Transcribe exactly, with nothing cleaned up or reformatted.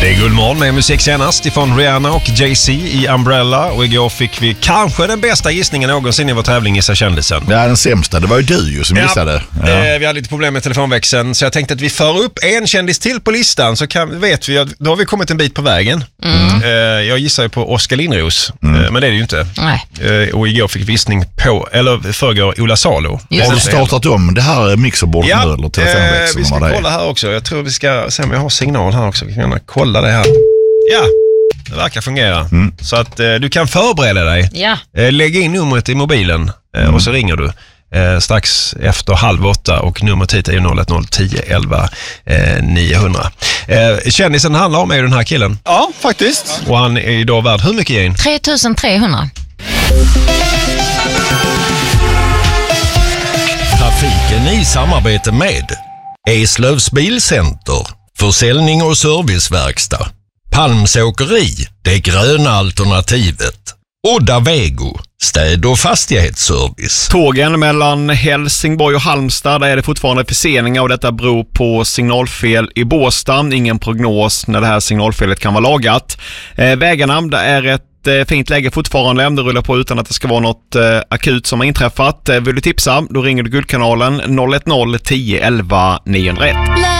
Det är Guldmorgon med musik senast ifrån Rihanna och Jay-Z i Umbrella. Och igår fick vi kanske den bästa gissningen någonsin i vår tävling Gissa kändisen. Ja, den sämsta. Det var ju du ju som ja, gissade. Ja. Eh, vi hade lite problem med telefonväxeln, så jag tänkte att vi för upp en kändis till på listan, så kan, vet vi att då har vi kommit en bit på vägen. Mm. Eh, jag gissar ju på Oskar Lindros, mm. eh, men det är det ju inte. Nej. Eh, och igår fick vi gissning på, eller förrgår Ola Salo. Har du startat om det här mixerbordet ja, nu eller telefonväxeln? Eh, vi ska kolla det här också. Jag tror vi ska se om vi har signal här också. Vi kan kolla det här. Ja, det verkar fungera. Mm. Så att eh, du kan förbereda dig. Ja. Eh, lägg in numret i mobilen eh, mm. och så ringer du eh, strax efter halv åtta, och numret hit är ju noll ett noll tio elva eh, niohundra. Eh, kändisen handlar om är ju den här killen. Ja, faktiskt. Och han är idag värd hur mycket igen? tre tusen trehundra. Trafiken i samarbete med Eslövs Bilcenter, försäljning och serviceverkstad, Palmsåkeri, det gröna alternativet, Odda Vego, städ- och fastighetsservice. Tågen mellan Helsingborg och Halmstad, där är det fortfarande förseningar, och detta beror på signalfel i Båstad. Ingen prognos när det här signalfelet kan vara lagat. Eh, vägarna, det är ett fint läge fortfarande. Det rullar på utan att det ska vara något eh, akut som har inträffat. Eh, vill du tipsa, då ringer du Guldkanalen noll ett noll tio elva niohundraett.